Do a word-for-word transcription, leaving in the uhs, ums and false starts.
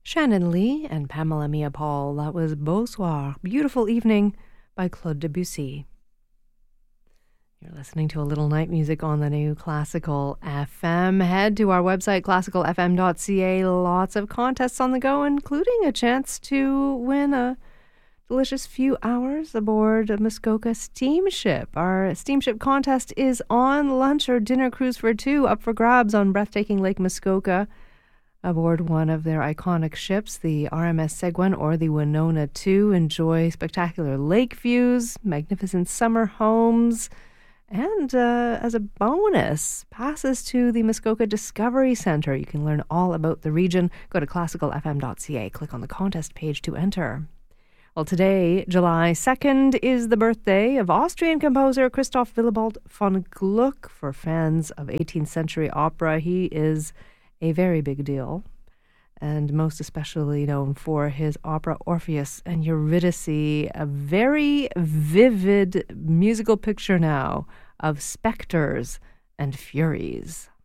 Shannon Lee and Pamela Mia Paul. That was Beau Soir, Beautiful Evening by Claude Debussy. You're listening to a little night music on the new Classical F M. Head to our website, classical f m dot c a. Lots of contests on the go, including a chance to win a delicious few hours aboard a Muskoka steamship. Our steamship contest is on lunch or dinner cruise for two, up for grabs on breathtaking Lake Muskoka aboard one of their iconic ships, the R M S Seguin or the Winona two. Enjoy spectacular lake views, magnificent summer homes, and uh, as a bonus, passes to the Muskoka Discovery Centre. You can learn all about the region. Go to classical f m dot c a. Click on the contest page to enter. Well, today, July second, is the birthday of Austrian composer Christoph Willibald von Gluck. For fans of eighteenth century opera, he is a very big deal, and most especially known for his opera Orpheus and Eurydice, a very vivid musical picture now of specters and furies.